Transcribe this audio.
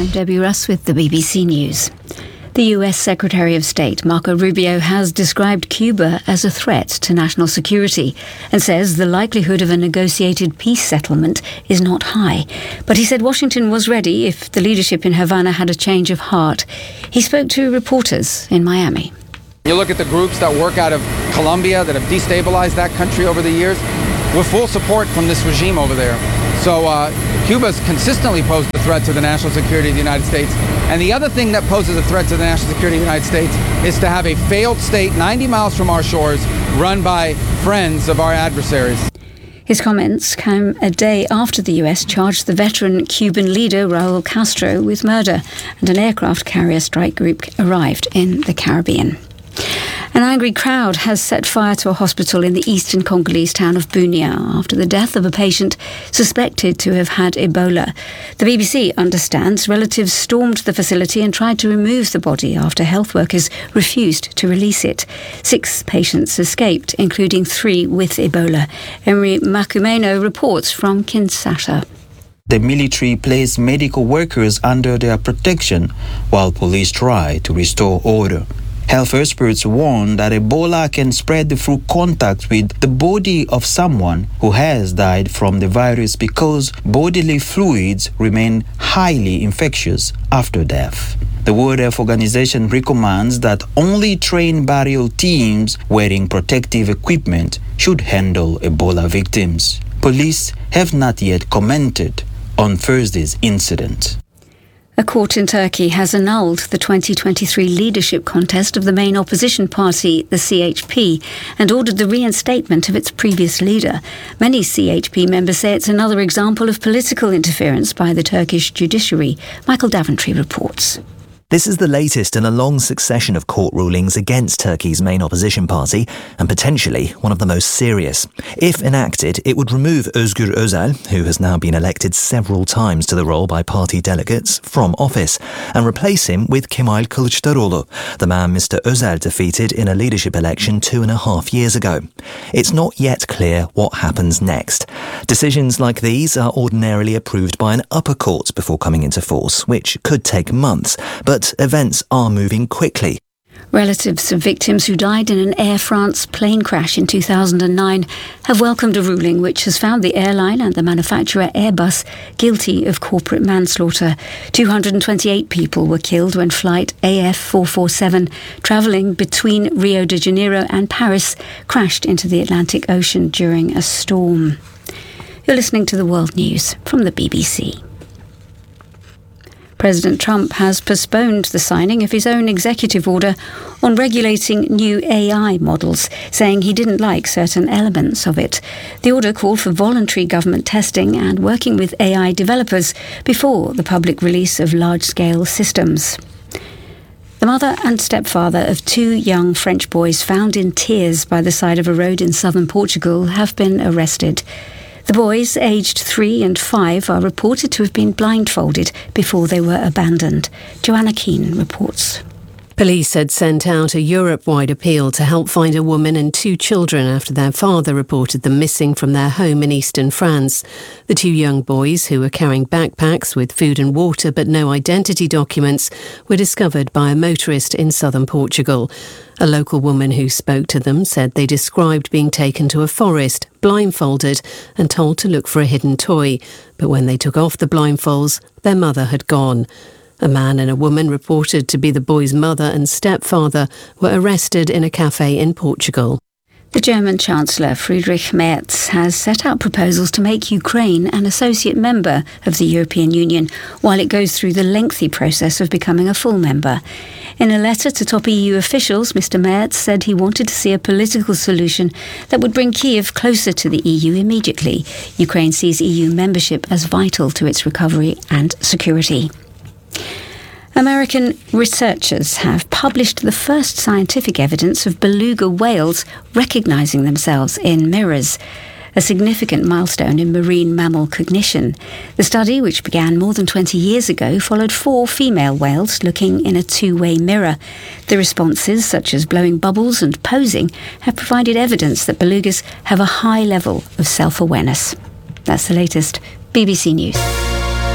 I'm Debbie Russ with the BBC News. The US Secretary of State, Marco Rubio, has described Cuba as a threat to national security and says the likelihood of a negotiated peace settlement is not high. But he said Washington was ready if the leadership in Havana had a change of heart. He spoke to reporters in Miami. You look at the groups that work out of Colombia that have destabilized that country over the years, with full support from this regime over there. So Cuba's consistently posed a threat to the national security of the United States. And the other thing that poses a threat to the national security of the United States is to have a failed state 90 miles from our shores run by friends of our adversaries. His comments come a day after the US charged the veteran Cuban leader Raul Castro with murder, and an aircraft carrier strike group arrived in the Caribbean. An angry crowd has set fire to a hospital in the eastern Congolese town of Bunia after the death of a patient suspected to have had Ebola. The BBC understands relatives stormed the facility and tried to remove the body after health workers refused to release it. 6 patients escaped, including 3 with Ebola. Emery Makumeno reports from Kinshasa. The military placed medical workers under their protection while police try to restore order. Health experts warn that Ebola can spread through contact with the body of someone who has died from the virus because bodily fluids remain highly infectious after death. The World Health Organization recommends that only trained burial teams wearing protective equipment should handle Ebola victims. Police have not yet commented on Thursday's incident. A court in Turkey has annulled the 2023 leadership contest of the main opposition party, the CHP, and ordered the reinstatement of its previous leader. Many CHP members say it's another example of political interference by the Turkish judiciary. Michael Daventry reports. This is the latest in a long succession of court rulings against Turkey's main opposition party, and potentially one of the most serious. If enacted, it would remove Özgür Özel, who has now been elected several times to the role by party delegates, from office, and replace him with Kemal Kılıçdaroğlu, the man Mr. Özel defeated in a leadership election 2.5 years ago. It's not yet clear what happens next. Decisions like these are ordinarily approved by an upper court before coming into force, which could take months, but events are moving quickly. Relatives of victims who died in an Air France plane crash in 2009 have welcomed a ruling which has found the airline and the manufacturer Airbus guilty of corporate manslaughter. 228 people were killed when flight AF447, travelling between Rio de Janeiro and Paris, crashed into the Atlantic Ocean during a storm. You're listening to the World News from the BBC. President Trump has postponed the signing of his own executive order on regulating new AI models, saying he didn't like certain elements of it. The order called for voluntary government testing and working with AI developers before the public release of large-scale systems. The mother and stepfather of 2 young French boys found in tears by the side of a road in southern Portugal have been arrested. The boys, aged 3 and 5, are reported to have been blindfolded before they were abandoned. Joanna Keane reports. Police had sent out a Europe-wide appeal to help find a woman and 2 children after their father reported them missing from their home in eastern France. The 2 young boys, who were carrying backpacks with food and water but no identity documents, were discovered by a motorist in southern Portugal. A local woman who spoke to them said they described being taken to a forest, blindfolded, and told to look for a hidden toy. But when they took off the blindfolds, their mother had gone. A man and a woman reported to be the boy's mother and stepfather were arrested in a cafe in Portugal. The German Chancellor Friedrich Merz has set out proposals to make Ukraine an associate member of the European Union while it goes through the lengthy process of becoming a full member. In a letter to top EU officials, Mr. Merz said he wanted to see a political solution that would bring Kyiv closer to the EU immediately. Ukraine sees EU membership as vital to its recovery and security. American researchers have published the first scientific evidence of beluga whales recognising themselves in mirrors, a significant milestone in marine mammal cognition. The study, which began more than 20 years ago, followed 4 female whales looking in a 2-way mirror. The responses, such as blowing bubbles and posing, have provided evidence that belugas have a high level of self-awareness. That's the latest. BBC News.